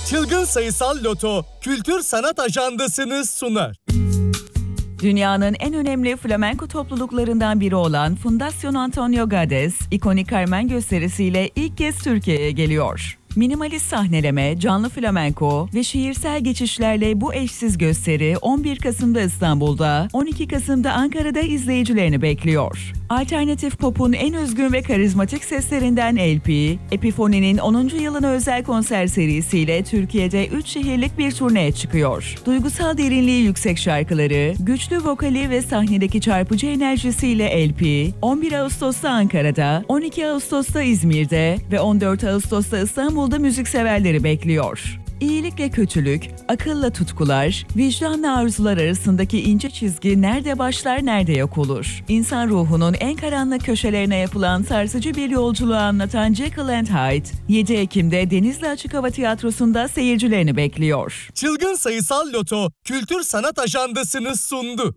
Çılgın Sayısal Loto Kültür Sanat Ajandası'nı sunar. Dünyanın en önemli flamenko topluluklarından biri olan Fundación Antonio Gades, ikonik Carmen gösterisiyle ilk kez Türkiye'ye geliyor. Minimalist sahneleme, canlı flamenko ve şiirsel geçişlerle bu eşsiz gösteri 11 Kasım'da İstanbul'da, 12 Kasım'da Ankara'da izleyicilerini bekliyor. Alternatif pop'un en özgün ve karizmatik seslerinden LP, Epifoni'nin 10. yılına özel konser serisiyle Türkiye'de 3 şehirlik bir turneye çıkıyor. Duygusal derinliği yüksek şarkıları, güçlü vokali ve sahnedeki çarpıcı enerjisiyle LP, 11 Ağustos'ta Ankara'da, 12 Ağustos'ta İzmir'de ve 14 Ağustos'ta İstanbul'da müzikseverleri bekliyor. İyilikle kötülük, akılla tutkular, vicdanla arzular arasındaki ince çizgi nerede başlar nerede yok olur. İnsan ruhunun en karanlık köşelerine yapılan sarsıcı bir yolculuğu anlatan Jekyll and Hyde, 7 Ekim'de Denizli Açık Hava Tiyatrosu'nda seyircilerini bekliyor. Çılgın Sayısal Loto Kültür Sanat Ajandası'nı sundu.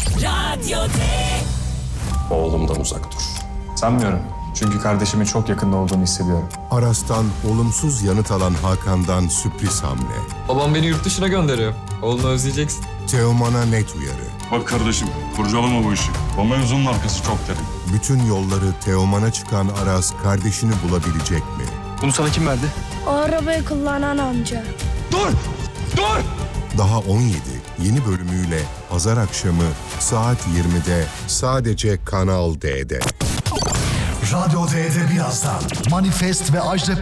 Oğlumdan uzak dur. Sanmıyorum. Çünkü kardeşimin çok yakında olduğunu hissediyorum. Aras'tan olumsuz yanıt alan Hakan'dan sürpriz hamle. Babam beni yurt dışına gönderiyor. Oğlunu özleyeceksin. Teoman'a net uyarı. Bak kardeşim, kurcalama bu işi. O mevzunun arkası çok derin. Bütün yolları Teoman'a çıkan Aras kardeşini bulabilecek mi? Bunu sana kim verdi? O arabayı kullanan amca. Dur! Dur! Daha 17 yeni bölümüyle pazar akşamı saat 20'de sadece Kanal D'de. Radyo D'de birazdan Manifest ve Ajda